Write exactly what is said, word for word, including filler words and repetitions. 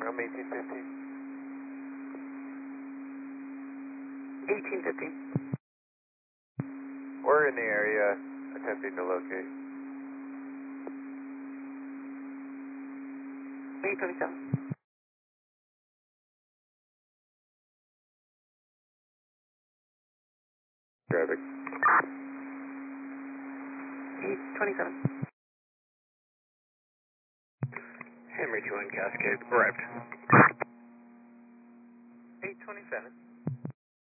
I'm eighteen fifteen. eighteen fifteen. We're in the area attempting to locate. eight twenty-seven. Traffic. eight twenty-seven. Henry two one Cascade, arrived. eight twenty-seven.